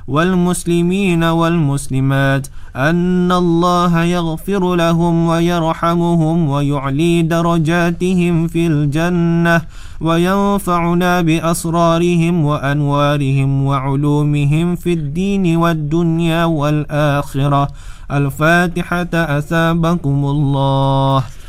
والمسلمين والمسلمات أن الله يغفر لهم ويرحمهم ويعلي درجاتهم في الجنة وينفعنا بأسرارهم وأنوارهم وعلومهم في الدين والدنيا والآخرة. الفاتحة. أثابكم الله.